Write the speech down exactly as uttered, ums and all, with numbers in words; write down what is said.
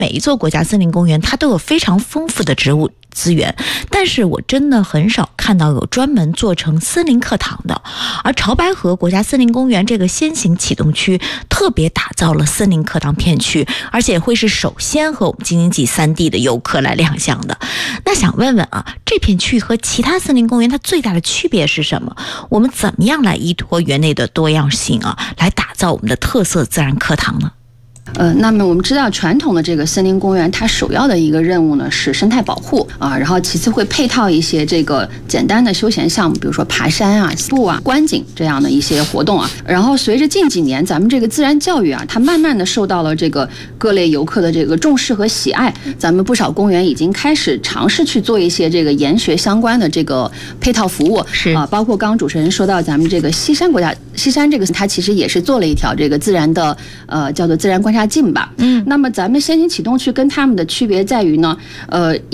每一座国家森林公园它都有非常丰富的植物资源，但是我真的很少看到有专门做成森林课堂的。而潮白河国家森林公园这个先行启动区特别打造了森林课堂片区，而且会是首先和我们京津冀三地的游客来亮相的。那想问问啊，这片区域和其他森林公园它最大的区别是什么？我们怎么样来依托园内的多样性啊，来打造我们的特色自然课堂呢？ 呃，那么我们知道，传统的这个森林公园，它首要的一个任务呢是生态保护啊，然后其次会配套一些这个简单的休闲项目，比如说爬山啊、步啊、观景这样的一些活动啊。然后随着近几年咱们这个自然教育啊，它慢慢的受到了这个各类游客的这个重视和喜爱，咱们不少公园已经开始尝试去做一些这个研学相关的这个配套服务， 是啊，包括刚刚主持人说到咱们这个西山国家西山这个，它其实也是做了一条这个自然的呃叫做自然观察径吧。嗯，那么咱们先行启动区跟他们的区别在于呢，呃。